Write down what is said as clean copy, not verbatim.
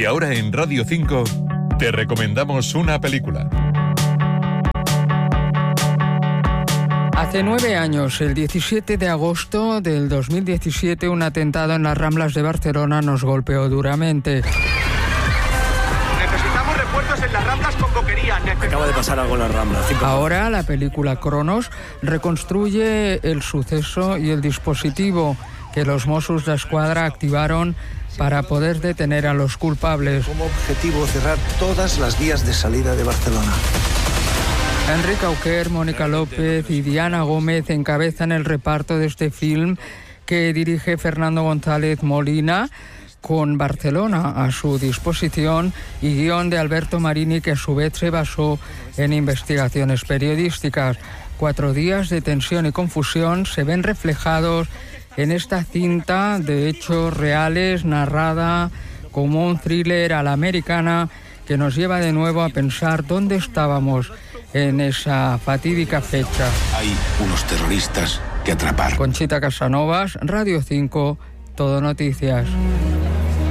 Y ahora en Radio 5 te recomendamos una película. Hace 9 años, el 17 de agosto del 2017, un atentado en las Ramblas de Barcelona nos golpeó duramente. Necesitamos refuerzos en las Ramblas con boquería. Acaba de pasar algo en las Ramblas. Ahora la película Cronos reconstruye el suceso y el dispositivo que los Mossos d'Esquadra activaron para poder detener a los culpables. Como objetivo cerrar todas las vías de salida de Barcelona. Enrique Auquer, Mónica López y Diana Gómez encabezan el reparto de este film que dirige Fernando González Molina, con Barcelona a su disposición y guión de Alberto Marini, que a su vez se basó en investigaciones periodísticas. 4 días de tensión y confusión se ven reflejados en esta cinta de hechos reales, narrada como un thriller a la americana, que nos lleva de nuevo a pensar dónde estábamos en esa fatídica fecha. Hay unos terroristas que atrapar. Conchita Casanovas, Radio 5, Todo Noticias.